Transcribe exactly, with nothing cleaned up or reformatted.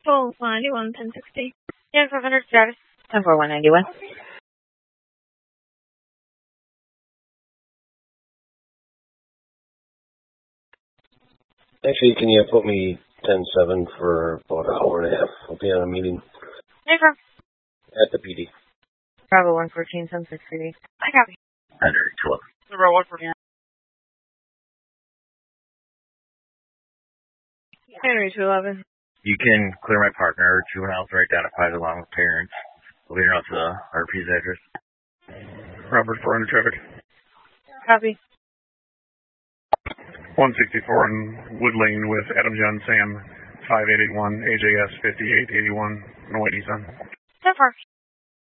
Full ninety-one, ten sixty. ten five hundred status. ten four one ninety-one. Actually, can you put me ten seven for about an hour and a half? I'll be on a meeting. Never. At the P D. Bravo one fourteen, seven six three. I copy. Henry twelve. Bravo one fourteen. Henry two eleven. You can clear my partner. Juvenile are identified along with parents. Leading out to the R P's address. Robert four hundred traffic. Copy. one sixty-four on Wood Lane with Adam John Sam five eight eight one A J S fifty-eight eighty-one. No wait, he's on. ten four.